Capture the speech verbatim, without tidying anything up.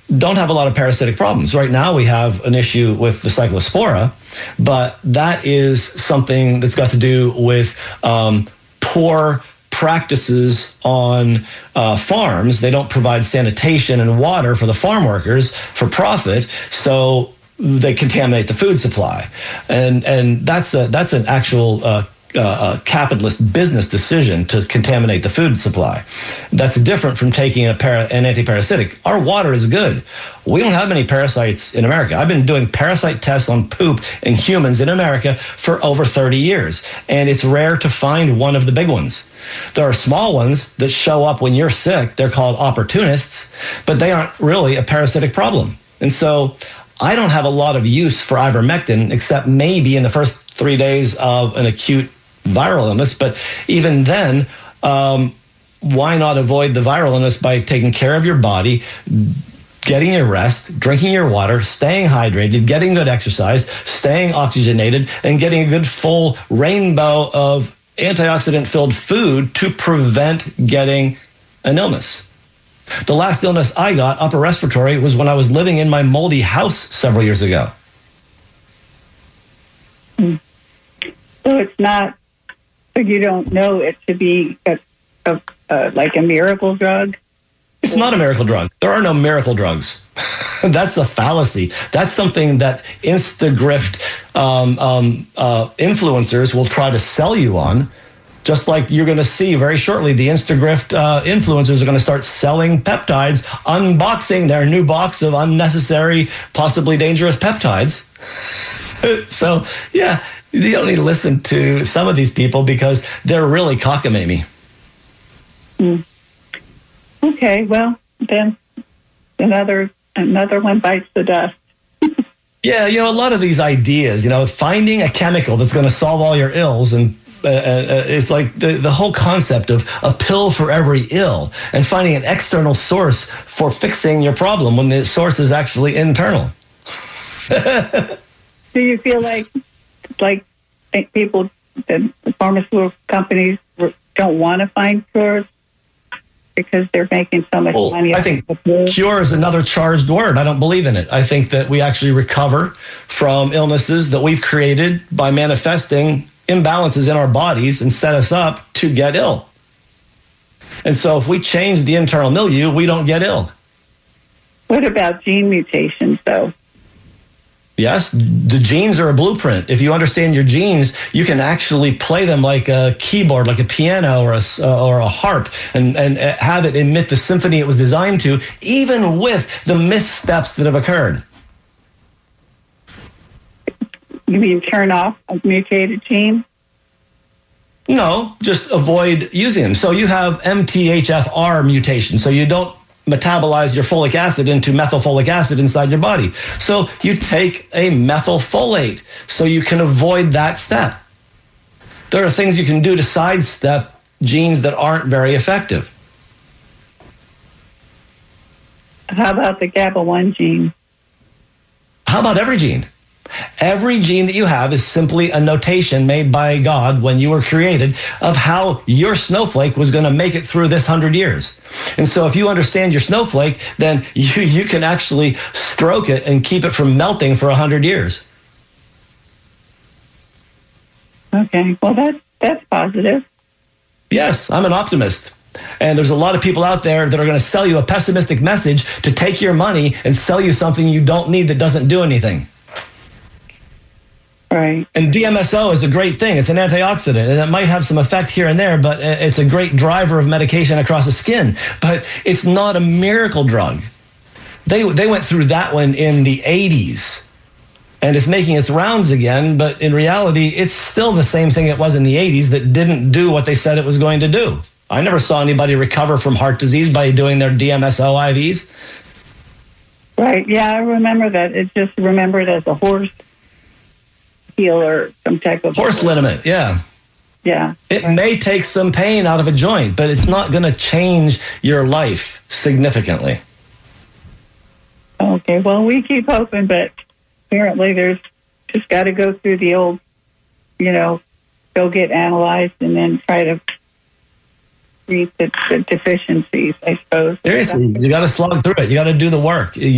don't have a lot of parasitic problems. Right now, we have an issue with the Cyclospora, but that is something that's got to do with um, poor practices on uh, farms. They don't provide sanitation and water for the farm workers for profit, so they contaminate the food supply, and and that's a that's an actual uh, uh, capitalist business decision to contaminate the food supply. That's different from taking a para, an antiparasitic. Our water is good. We don't have many parasites in America. I've been doing parasite tests on poop in humans in America for over thirty years, and it's rare to find one of the big ones. There are small ones that show up when you're sick. They're called opportunists, but they aren't really a parasitic problem. And so I don't have a lot of use for ivermectin, except maybe in the first three days of an acute viral illness. But even then, um, why not avoid the viral illness by taking care of your body, getting your rest, drinking your water, staying hydrated, getting good exercise, staying oxygenated, and getting a good full rainbow of antioxidant-filled food to prevent getting an illness. The last illness I got, upper respiratory, was when I was living in my moldy house several years ago. So it's not, so you don't know it to be a, a, a, like a miracle drug? It's not a miracle drug. There are no miracle drugs. That's a fallacy. That's something that Instagrift um, um, uh, influencers will try to sell you on. Just like you're going to see very shortly, the Instagrift uh, influencers are going to start selling peptides, unboxing their new box of unnecessary, possibly dangerous peptides. So, yeah, you don't need to listen to some of these people because they're really cockamamie. Mm. Okay, well, then another another one bites the dust. Yeah, you know, a lot of these ideas, you know, finding a chemical that's going to solve all your ills and Uh, uh, it's like the, the whole concept of a pill for every ill and finding an external source for fixing your problem when the source is actually internal. Do you feel like like people, the pharmaceutical companies don't want to find cures because they're making so much well, money? I think cure is another charged word. I don't believe in it. I think that we actually recover from illnesses that we've created by manifesting imbalances in our bodies and set us up to get ill. And so if we change the internal milieu, we don't get ill. What about gene mutations, though? Yes, the genes are a blueprint. If you understand your genes, you can actually play them like a keyboard, like a piano or a, uh, or a harp, and, and have it emit the symphony it was designed to, even with the missteps that have occurred. You mean turn off a mutated gene? No, just avoid using them. So you have M T H F R mutation, so you don't metabolize your folic acid into methylfolic acid inside your body. So you take a methylfolate so you can avoid that step. There are things you can do to sidestep genes that aren't very effective. How about the GABA one gene? How about every gene? Every gene that you have is simply a notation made by God when you were created of how your snowflake was going to make it through this hundred years. And so if you understand your snowflake, then you, you can actually stroke it and keep it from melting for a hundred years. Okay, well, that's, that's positive. Yes, I'm an optimist. And there's a lot of people out there that are going to sell you a pessimistic message to take your money and sell you something you don't need that doesn't do anything. Right. And D M S O is a great thing. It's an antioxidant, and it might have some effect here and there, but it's a great driver of medication across the skin. But it's not a miracle drug. They they went through that one in the eighties, and it's making its rounds again, but in reality, it's still the same thing it was in the eighties that didn't do what they said it was going to do. I never saw anybody recover from heart disease by doing their D M S O I Vs. Right, yeah, I remember that. It's just remembered as a horse heel or some type of horse liniment, yeah. Yeah. It may take some pain out of a joint, but it's not going to change your life significantly. Okay, well, we keep hoping, but apparently there's just got to go through the old, you know, go get analyzed and then try to treat the, the deficiencies, I suppose. Seriously, you got to slog through it. You got to do the work. You